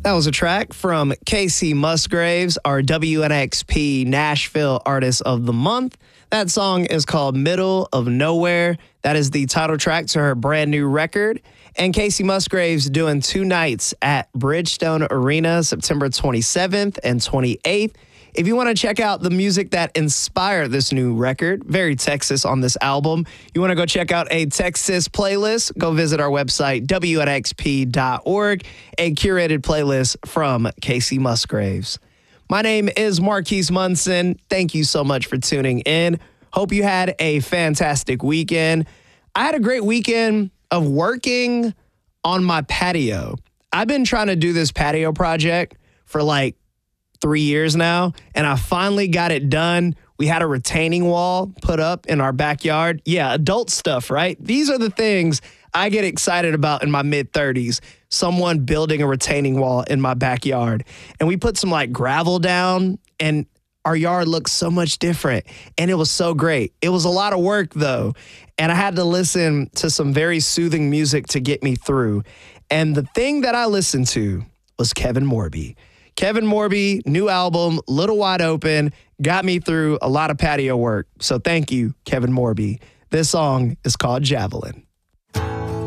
That was a track from Casey Musgraves, our WNXP Nashville Artist of the Month. That song is called Middle of Nowhere. That is the title track to her brand new record. And Casey Musgraves doing 2 nights at Bridgestone Arena, September 27th and 28th. If you want to check out the music that inspired this new record, very Texas on this album, you want to go check out a Texas playlist, go visit our website, WNXP.org, a curated playlist from Casey Musgraves. My name is Marquise Munson. Thank you so much for tuning in. Hope you had a fantastic weekend. I had a great weekend of working on my patio. I've been trying to do this patio project for like 3 years now, and I finally got it done. We had a retaining wall put up in our backyard. Yeah, adult stuff, right? These are the things I get excited about in my mid-30s. Someone building a retaining wall in my backyard. And we put some like gravel down, and our yard looks so much different. And it was so great. It was a lot of work though. And I had to listen to some very soothing music to get me through. And the thing that I listened to was Kevin Morby. Kevin Morby, new album, Little Wide Open, got me through a lot of patio work. So thank you, Kevin Morby. This song is called Javelin.